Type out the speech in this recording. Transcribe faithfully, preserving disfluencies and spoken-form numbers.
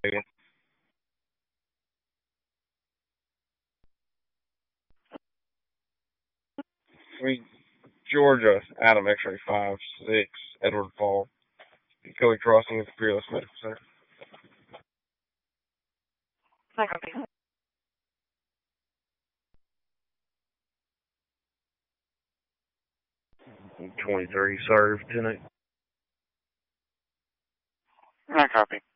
Sweet Georgia, Adam X-ray five six, Edward Fall. Kelly Crossing at the Fearless Medical Center. I copy. twenty-three served, didn't it? I copy.